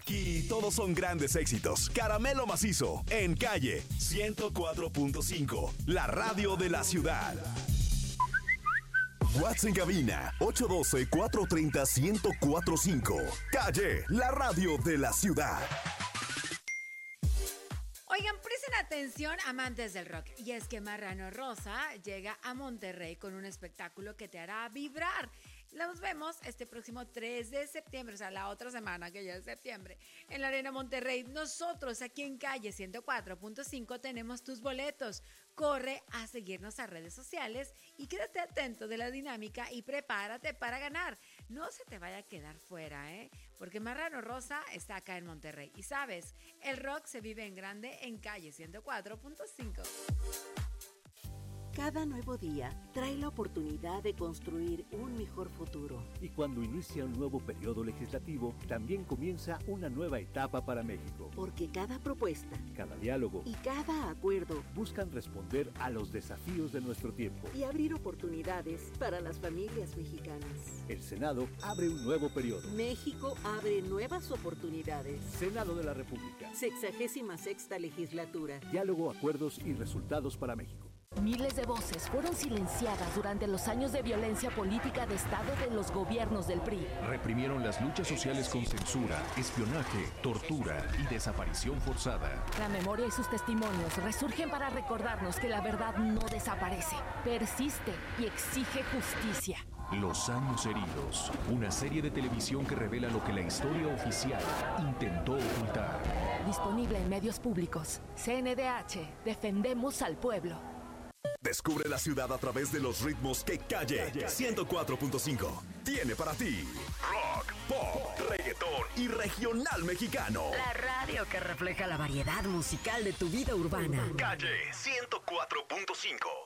Aquí todos son grandes éxitos. Caramelo macizo en Calle 104.5, la radio de la ciudad. WhatsApp en cabina 812-430-1045. Calle, la radio de la ciudad. Oigan, presten atención, amantes del rock. Y es que Marrano Rosa llega a Monterrey con un espectáculo que te hará vibrar. Los vemos este próximo 3 de septiembre, o sea, la otra semana que ya es septiembre, en la Arena Monterrey. Nosotros aquí en Calle 104.5 tenemos tus boletos. Corre a seguirnos a redes sociales y quédate atento de la dinámica y prepárate para ganar. No se te vaya a quedar fuera, porque Marrano Rosa está acá en Monterrey. Y sabes, el rock se vive en grande en Calle 104.5. Cada nuevo día trae la oportunidad de construir un mejor futuro. Y cuando inicia un nuevo periodo legislativo, también comienza una nueva etapa para México. Porque cada propuesta, cada diálogo y cada acuerdo buscan responder a los desafíos de nuestro tiempo y abrir oportunidades para las familias mexicanas. El Senado abre un nuevo periodo. México abre nuevas oportunidades. Senado de la República. 66ª legislatura. Diálogo, acuerdos y resultados para México. Miles de voces fueron silenciadas durante los años de violencia política de Estado de los gobiernos del PRI. Reprimieron las luchas sociales con censura, espionaje, tortura y desaparición forzada. La memoria y sus testimonios resurgen para recordarnos que la verdad no desaparece, persiste y exige justicia. Los años heridos, una serie de televisión que revela lo que la historia oficial intentó ocultar. Disponible en medios públicos. CNDH, defendemos al pueblo. Descubre la ciudad a través de los ritmos que Calle 104.5 tiene para ti. Rock, pop, reggaetón y regional mexicano. La radio que refleja la variedad musical de tu vida urbana. Calle 104.5.